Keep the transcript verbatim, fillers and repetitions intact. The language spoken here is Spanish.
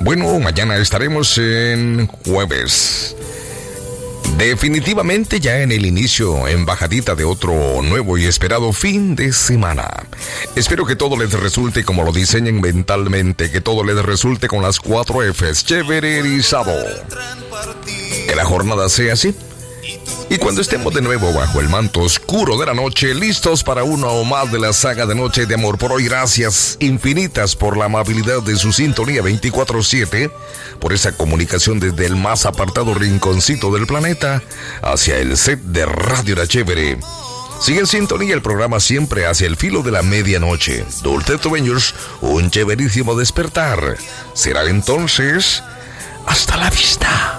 Bueno, mañana estaremos en jueves. Definitivamente ya en el inicio, en bajadita de otro nuevo y esperado fin de semana. Espero que todo les resulte como lo diseñen mentalmente, que todo les resulte con las cuatro Fs, chéverizado. Que la jornada sea así. Y cuando estemos de nuevo bajo el manto oscuro de la noche, listos para uno o más de la saga de Noche de Amor por hoy, gracias infinitas por la amabilidad de su sintonía veinticuatro siete, por esa comunicación desde el más apartado rinconcito del planeta hacia el set de Radio La Chévere. Sigue en sintonía el programa siempre hacia el filo de la medianoche. Dulces sueños, un chéverísimo despertar. Será entonces hasta la vista.